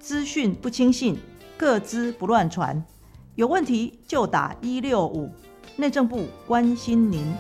资讯不轻信，个资不乱传，有问题就打165，内政部关心您。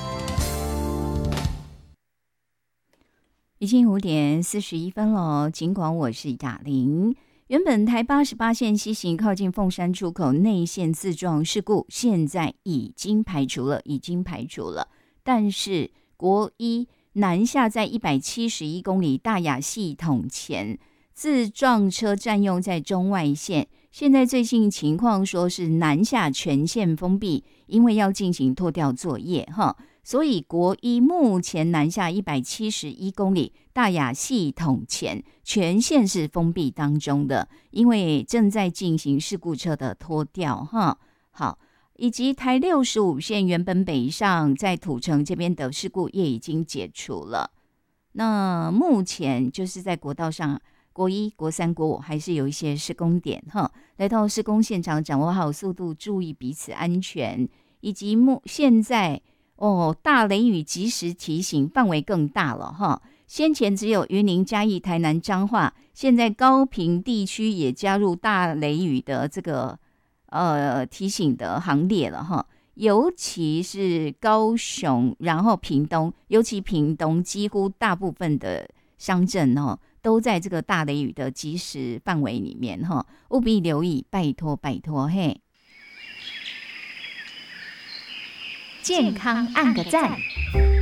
已经5:41了，尽管我是雅玲。原本台88线西行靠近凤山出口内线自撞事故，现在已经排除了。但是国一南下在171公里大雅系统前，自撞车占用在中外线。现在最新情况说是南下全线封闭，因为要进行拖吊作业所以国一目前南下171公里大雅系统前全线是封闭当中的，因为正在进行事故车的拖吊好，以及台65线原本北上在土城这边的事故也已经解除了。那目前就是在国道上，国一、国三、国五还是有一些施工点来到施工现场，掌握好速度，注意彼此安全，以及现在大雷雨及时提醒范围更大了先前只有云林、嘉义、台南、彰化，现在高屏地区也加入大雷雨的这个提醒的行列了尤其是高雄，然后屏东，尤其屏东几乎大部分的乡镇都在这个大雷雨的及时范围里面务必留意，拜托嘿。 健康按个赞。